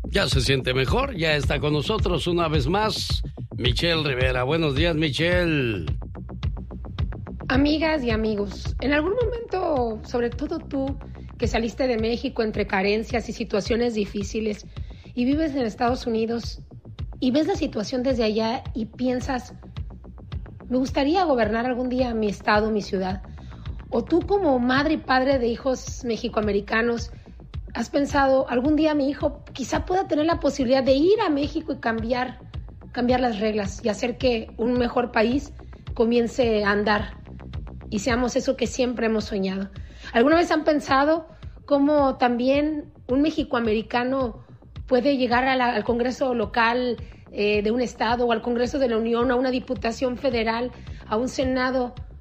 Ya se siente mejor, ya está con nosotros una vez más Michelle Rivera. Buenos días, Michelle. Amigas y amigos, en algún momento, sobre todo tú, que saliste de México entre carencias y situaciones difíciles y vives en Estados Unidos y ves la situación desde allá y piensas, me gustaría gobernar algún día mi estado, mi ciudad. O tú como madre y padre de hijos mexicoamericanos, ¿has pensado, algún día mi hijo quizá pueda tener la posibilidad de ir a México y cambiar las reglas y hacer que un mejor país comience a andar y seamos eso que siempre hemos soñado? ¿Alguna vez han pensado cómo también un mexicoamericano puede llegar al Congreso local de un estado o al Congreso de la Unión, a una diputación federal, a un Senado